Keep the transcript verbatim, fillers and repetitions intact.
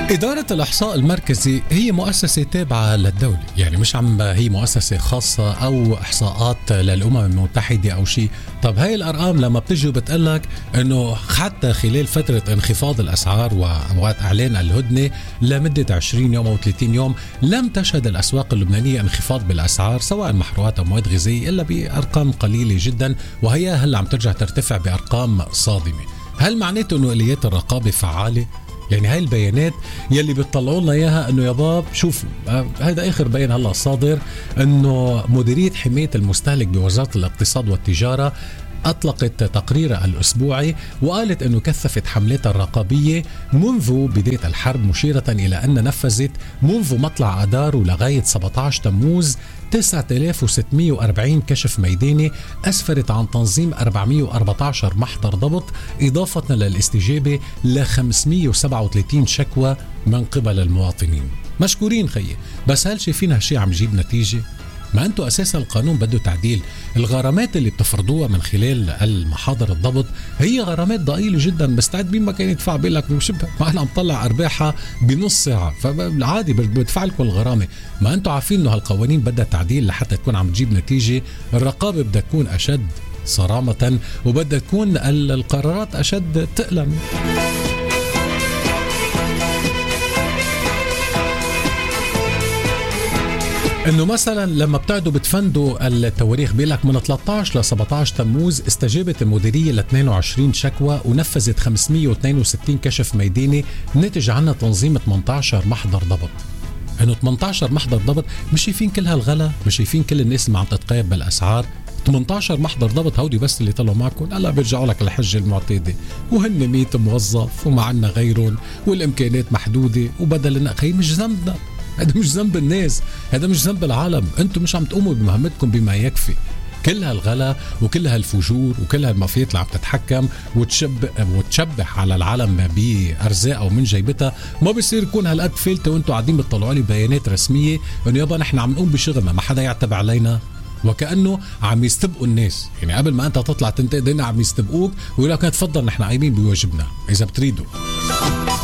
إدارة الإحصاء المركزي هي مؤسسة تابعة للدولة، يعني مش عم هي مؤسسة خاصة أو إحصاءات للأمم المتحدة أو شيء. طب هاي الأرقام لما بتجي بتقلك أنه حتى خلال فترة انخفاض الأسعار وأوقات إعلان الهدنة لمدة عشرين يوم أو ثلاثين يوم لم تشهد الأسواق اللبنانية انخفاض بالأسعار سواء محروقات أو مواد غذائية إلا بأرقام قليلة جدا، وهي هلا عم ترجع ترتفع بأرقام صادمة. هل معناته أنه آليات الرقابة فعالة؟ يعني هاي البيانات يلي بتطلعوا لنا اياها انه يا باب شوفوا هذا اخر بيان هلا صادر انه مديريه حمايه المستهلك بوزاره الاقتصاد والتجاره أطلقت تقريرها الأسبوعي وقالت أنه كثفت حملاتها الرقابية منذ بداية الحرب، مشيرة إلى أن نفذت منذ مطلع أدار ولغاية سبعة عشر تموز تسعة آلاف وستمئة وأربعين كشف ميداني، أسفرت عن تنظيم أربعمئة وأربعة عشر محضر ضبط، إضافة للاستجابة ل خمسمئة وسبعة وثلاثين شكوى من قبل المواطنين. مشكورين خيي، بس هل شايفين هالشي عم يجيب نتيجة؟ ما أنتوا أساسا القانون بده تعديل. الغرامات اللي بتفرضوها من خلال المحاضر الضبط هي غرامات ضئيلة جدا، بستعد مين ما كان يدفع بيقول لك شبه ما أنا عم طلع أرباحها بنص ساعة، فعادي بدفع لكم الغرامة. ما أنتوا عارفين إنه هالقوانين بدها تعديل لحتى تكون عم تجيب نتيجة. الرقابة بدها تكون أشد صرامة وبدها تكون القرارات أشد تقلا. انه مثلا لما بتقعدوا بتفندوا التواريخ بيقول لك من ثلاثة عشر ل سبعة عشر تموز استجابت المديريه ل اثنين وعشرين شكوى ونفذت خمسمئة واثنين وستين كشف ميداني، نتج عنها تنظيم ثمانية عشر محضر ضبط. انه ثمانية عشر محضر ضبط، مش شايفين كل هالغلا؟ مش شايفين كل الناس اللي عم تتقيد بالاسعار؟ ثمانية عشر محضر ضبط هودي بس اللي طلعوا معكم؟ هلا بيرجعوا لك الحجه المعتاده، وهن مية موظف وما عنا غيرهم والامكانيات محدوده وبدل خي مش ذنبنا، هذا مش ذنب الناس، هذا مش ذنب العالم، انتم مش عم تقوموا بمهمتكم بما يكفي. كل هالغلا وكل هالفجور وكل هالمافيات اللي عم تتحكم وتشبه وتشبح على العالم بارزاقها ومن جيبتها، ما بيصير يكون هالقد فلتة وانتم قاعدين بتطلعوا لي بيانات رسميه انه يابا نحن عم نقوم بشغلنا ما حدا يعتب علينا، وكأنه عم يستبقوا الناس. يعني قبل ما انت تطلع تنتقد عم يستبقوك ويقول لك تفضل نحن قايمين بواجبنا اذا بتريدوا.